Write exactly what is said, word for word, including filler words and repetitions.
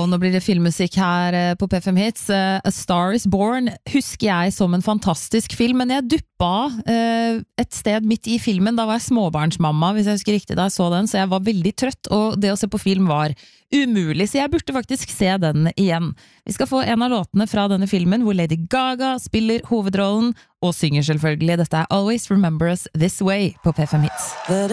nå blir det filmmusikk her på P fem Hits. A Star is Born husker jeg som en fantastisk film, men jeg duppa uh, et sted midt i filmen. Da var jeg småbarnsmamma, hvis jeg husker riktig da jeg så den, så jeg var veldig trøtt, og det å se på film var umulig, så jeg burde faktisk se den igjen. Vi skal få en av låtene fra denne filmen, hvor Lady Gaga spiller hovedrollen, og synger selvfølgelig. Dette er Always Remember Us This Way på P fem Hits.